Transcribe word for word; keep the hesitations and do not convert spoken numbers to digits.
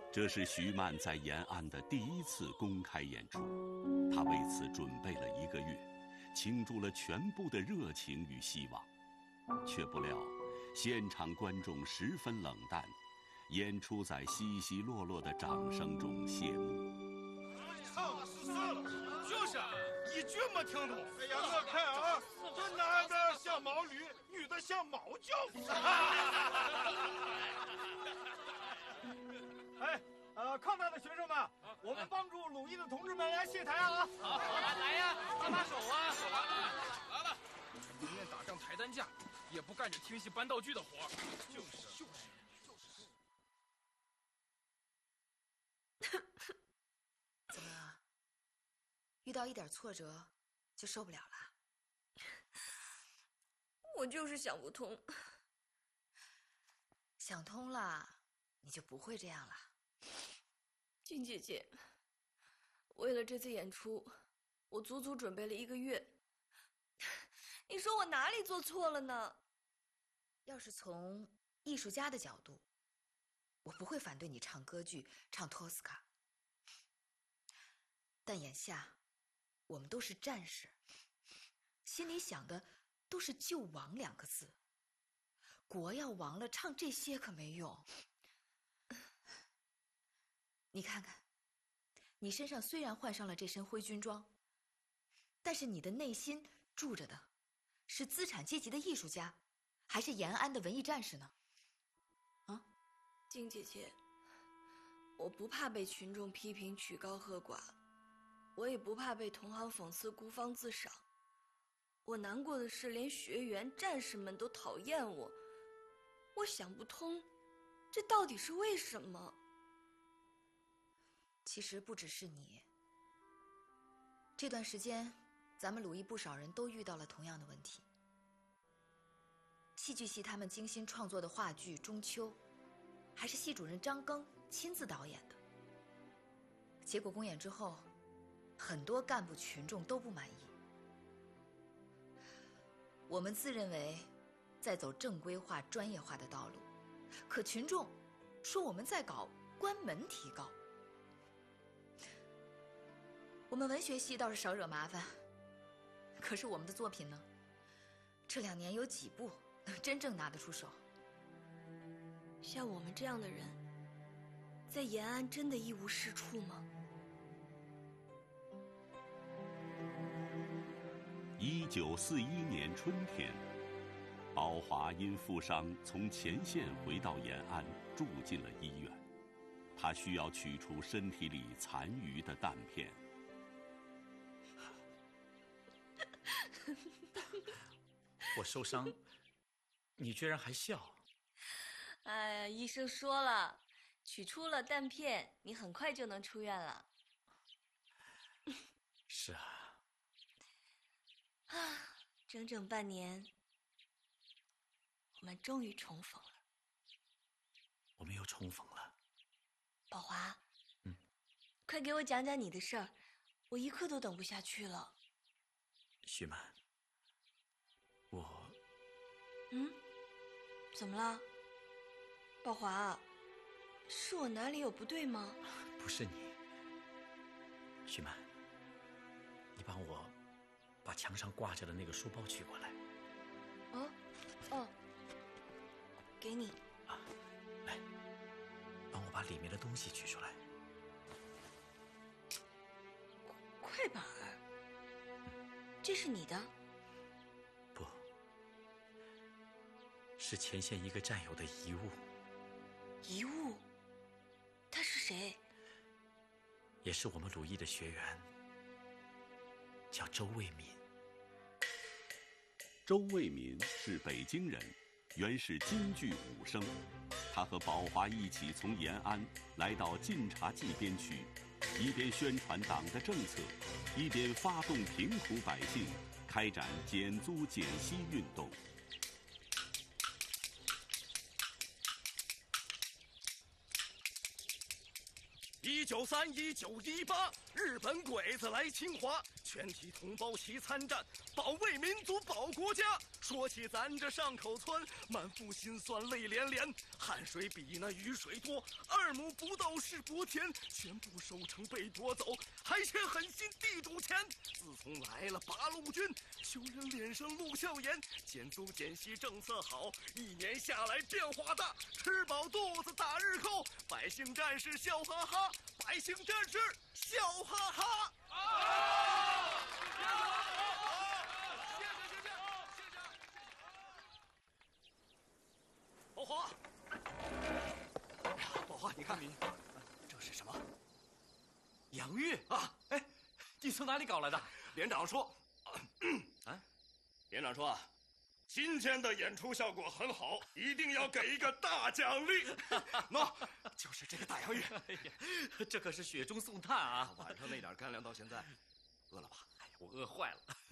这是徐曼在延安的第一次公开演出，他为此准备了一个月，倾注了全部的热情与希望，却不料现场观众十分冷淡，演出在稀稀落落的掌声中谢幕。 唱的是啥了？就是一句没听懂。哎呀，我看啊，这男的像毛驴，女的像毛教子。 哎，呃，抗战的学生们，我们帮助鲁艺的同志们来卸台啊！ 好，来来呀，搭把手啊！来了，宁愿打仗抬担架，也不干这听戏搬道具的活。就是就是。 怎么，遇到一点挫折就受不了了？ 我就是想不通。 想通了，你就不会这样了。 静姐姐，为了这次演出，我足足准备了一个月。你说我哪里做错了呢？ 要是从艺术家的角度，我不会反对你唱歌剧，唱托斯卡。但眼下，我们都是战士，心里想的都是救亡两个字。国要亡了，唱这些可没用。你看看，你身上虽然换上了这身灰军装，但是你的内心住着的是资产阶级的艺术家，还是延安的文艺战士呢？啊， 静姐姐，我不怕被群众批评曲高和寡，我也不怕被同行讽刺孤芳自赏。我难过的是，连学员、战士们都讨厌我。我想不通，这到底是为什么？ 其实不只是你，这段时间，咱们鲁艺不少人都遇到了同样的问题。戏剧系他们精心创作的话剧《中秋》，还是系主任张庚亲自导演的。结果公演之后，很多干部群众都不满意。我们自认为在走正规化、专业化的道路，可群众说我们在搞关门提高。我们文学系倒是少惹麻烦，可是我们的作品呢？这两年有几部能真正拿得出手？ 像我们这样的人，在延安真的一无是处吗？ 一九四一年春天，宝华因负伤从前线回到延安，住进了医院。他需要取出身体里残余的弹片。 我受伤，你居然还笑？ 哎呀，医生说了，取出了弹片，你很快就能出院了。 是啊。 啊，整整半年，我们终于重逢了。 我们又重逢了。 宝华， 嗯， 快给我讲讲你的事儿，我一刻都等不下去了。 徐曼，我…… 嗯，怎么了？宝华，是我哪里有不对吗？ 不是你，徐曼，你帮我把墙上挂着的那个书包取过来。 哦，哦，给你。 啊，来，帮我把里面的东西取出来。 快板儿，这是你的？ 不，是前线一个战友的遗物。 遗物？他是谁？ 也是我们鲁艺的学员，叫周卫民。 周卫民是北京人，原是京剧武生。他和宝华一起从延安来到晋察冀边区，一边宣传党的政策，一边发动贫苦百姓开展减租减息运动。 一九三一九一八，日本鬼子来侵华， 全体同胞齐参战，保卫民族，保国家。说起咱这上口村，满腹心酸泪连连，汗水比那雨水多，二亩不到是薄田，全部收成被夺走，还欠狠心地主钱。自从来了八路军，穷人脸上露笑颜，减租减息政策好，一年下来变化大，吃饱肚子大日寇，百姓战士笑哈哈，百姓战士笑哈哈。啊！谢谢谢谢谢谢。宝华，哎呀，宝华，你看，这是什么？ 洋芋啊！哎，你从哪里搞来的？ 连长说，啊，连长说啊，今天的演出效果很好，一定要给一个大奖励。喏，就是这个大洋芋。 哎呀，这可是雪中送炭啊！ 晚上那点干粮到现在，饿了吧？ 哎呀，我饿坏了。